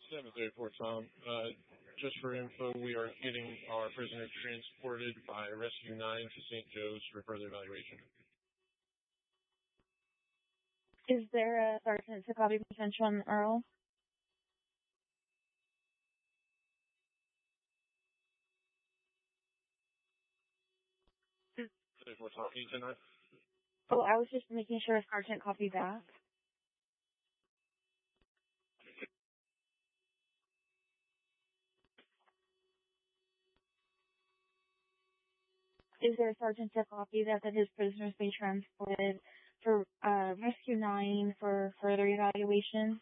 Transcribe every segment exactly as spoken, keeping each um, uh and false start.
seven thirty-four, Tom. Uh, just for info, we are getting our prisoner transported by Rescue nine to Saint Joe's for further evaluation. Is there a sergeant to copy potential on Earl? thirty-four, Tom. eight ten nine. Oh, I was just making sure a sergeant copied back. Is there a sergeant to copy that, that his prisoners be transported for uh, Rescue nine for further evaluation?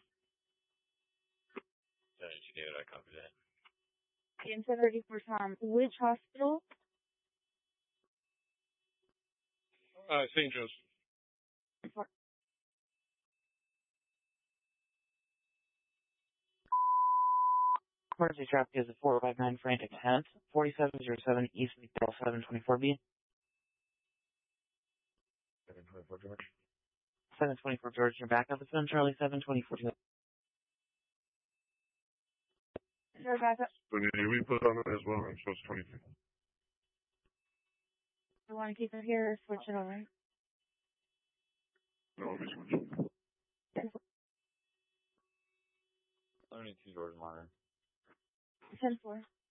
Sergeant Shigeo, I copy that. In seven thirty-four, Tom. Which hospital? Uh, Saint Joe's. For Emergency traffic is a four five nine frantic tenth, forty-seven oh seven East Dale seven twenty-four B. seven twenty-four, George. seven twenty-four George, your backup is on Charlie seven twenty-four. Is there a backup? So we put on it as well, I'm supposed to twenty-two. You want to keep it here or switch it over? No, let me switch. seventy-two George Modern. ten four.